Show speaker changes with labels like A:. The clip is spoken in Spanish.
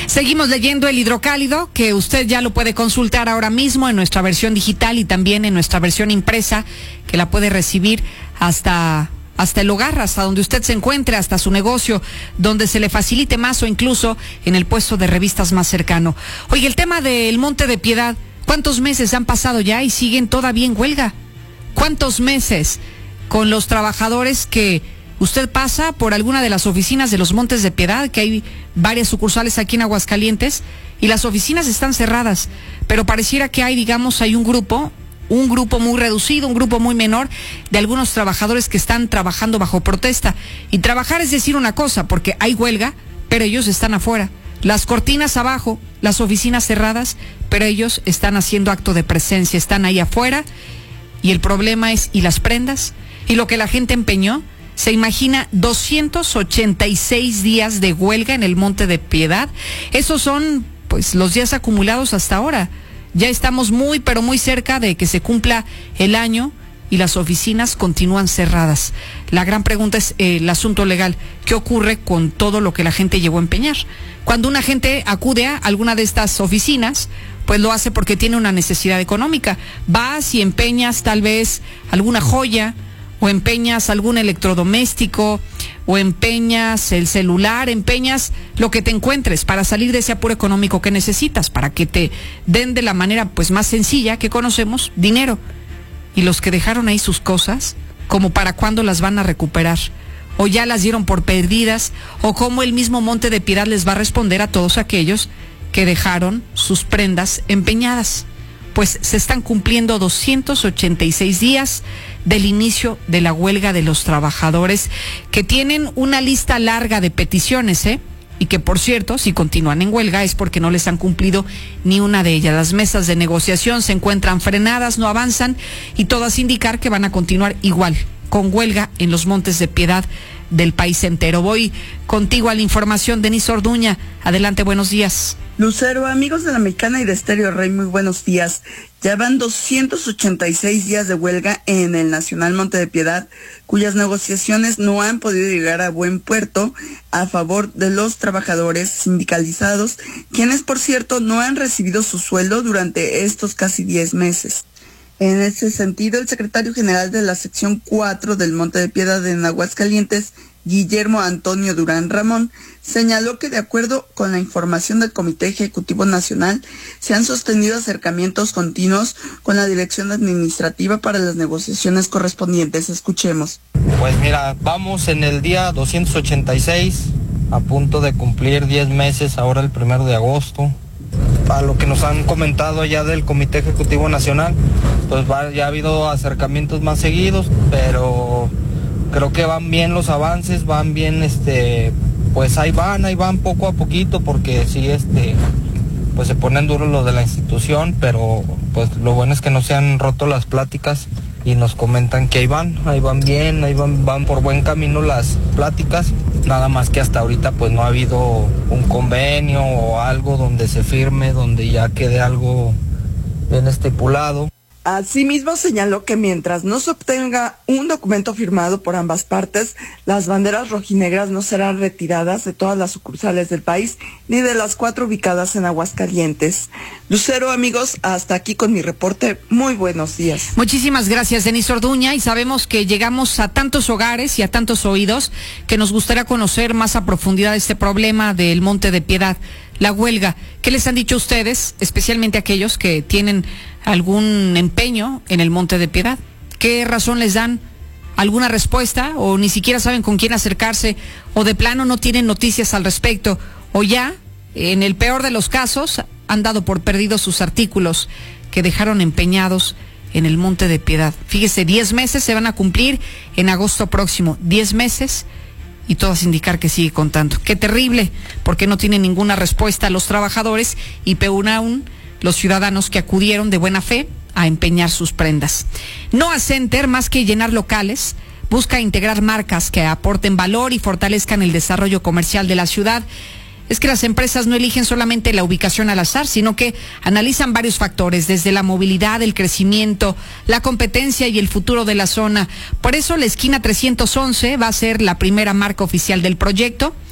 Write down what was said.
A: Seguimos leyendo El Hidrocálido, que usted ya lo puede consultar ahora mismo en nuestra versión digital y también en nuestra versión impresa, que la puede recibir hasta el hogar, hasta donde usted se encuentre, hasta su negocio, donde se le facilite más o incluso en el puesto de revistas más cercano. Oye, el tema del Monte de Piedad, ¿cuántos meses han pasado ya y siguen todavía en huelga? ¿Cuántos meses con los trabajadores que usted pasa por alguna de las oficinas de los Montes de Piedad, que hay varias sucursales aquí en Aguascalientes, y las oficinas están cerradas, pero pareciera que hay un grupo muy reducido, un grupo muy menor de algunos trabajadores que están trabajando bajo protesta? Y trabajar es decir una cosa, porque hay huelga, pero ellos están afuera. Las cortinas abajo, las oficinas cerradas, pero ellos están haciendo acto de presencia, están ahí afuera. Y el problema es, ¿y las prendas? ¿Y lo que la gente empeñó? Se imagina 286 días de huelga en el Monte de Piedad. Esos son, pues, los días acumulados hasta ahora. Ya estamos muy, pero muy cerca de que se cumpla el año y las oficinas continúan cerradas. La gran pregunta es el asunto legal. ¿Qué ocurre con todo lo que la gente llegó a empeñar? Cuando una gente acude a alguna de estas oficinas, pues lo hace porque tiene una necesidad económica. Vas y empeñas tal vez alguna joya, o empeñas algún electrodoméstico, o empeñas el celular, empeñas lo que te encuentres para salir de ese apuro económico que necesitas, para que te den de la manera pues más sencilla que conocemos, dinero. Y los que dejaron ahí sus cosas, ¿como para cuándo las van a recuperar? ¿O ya las dieron por perdidas? ¿O cómo el mismo Monte de Piedad les va a responder a todos aquellos que dejaron sus prendas empeñadas? Pues se están cumpliendo 286 días del inicio de la huelga de los trabajadores, que tienen una lista larga de peticiones, y que, por cierto, si continúan en huelga es porque no les han cumplido ni una de ellas. Las mesas de negociación se encuentran frenadas, no avanzan, y todas indicar que van a continuar igual, con huelga en los Montes de Piedad del país entero. Voy contigo a la información, Denise Orduña. Adelante, buenos días.
B: Lucero, amigos de la Mexicana y de Estéreo Rey, muy buenos días. Ya van 286 días de huelga en el Nacional Monte de Piedad, cuyas negociaciones no han podido llegar a buen puerto a favor de los trabajadores sindicalizados, quienes, por cierto, no han recibido su sueldo durante estos casi 10 meses. En ese sentido, el secretario general de la sección 4 del Monte de Piedad en Aguascalientes, Guillermo Antonio Durán Ramón, señaló que, de acuerdo con la información del Comité Ejecutivo Nacional, se han sostenido acercamientos continuos con la dirección administrativa para las negociaciones correspondientes. Escuchemos.
C: Pues mira, vamos en el día 286, a punto de cumplir 10 meses, ahora el 1 de agosto. A lo que nos han comentado ya del Comité Ejecutivo Nacional, pues ya ha habido acercamientos más seguidos, pero creo que van bien los avances, van bien, pues ahí van poco a poquito, porque sí, pues se ponen duros los de la institución, pero pues lo bueno es que no se han roto las pláticas y nos comentan que ahí van bien, van por buen camino las pláticas, nada más que hasta ahorita pues no ha habido un convenio o algo donde se firme, donde ya quede algo bien estipulado.
B: Asimismo, señaló que mientras no se obtenga un documento firmado por ambas partes, las banderas rojinegras no serán retiradas de todas las sucursales del país, ni de las 4 ubicadas en Aguascalientes. Lucero, amigos, hasta aquí con mi reporte. Muy buenos días.
A: Muchísimas gracias, Denise Orduña, y sabemos que llegamos a tantos hogares y a tantos oídos que nos gustaría conocer más a profundidad este problema del Monte de Piedad, la huelga. ¿Qué les han dicho ustedes, especialmente aquellos que tienen algún empeño en el Monte de Piedad? ¿Qué razón les dan? ¿Alguna respuesta? ¿O ni siquiera saben con quién acercarse? ¿O de plano no tienen noticias al respecto? ¿O ya, en el peor de los casos, han dado por perdidos sus artículos que dejaron empeñados en el Monte de Piedad? Fíjese, 10 meses se van a cumplir en agosto próximo. 10 meses y todas indicar que sigue contando. Qué terrible, porque no tienen ninguna respuesta a los trabajadores y peor aún los ciudadanos que acudieron de buena fe a empeñar sus prendas. Noa Center, más que llenar locales, busca integrar marcas que aporten valor y fortalezcan el desarrollo comercial de la ciudad. Es que las empresas no eligen solamente la ubicación al azar, sino que analizan varios factores, desde la movilidad, el crecimiento, la competencia y el futuro de la zona. Por eso la esquina 311 va a ser la primera marca oficial del proyecto.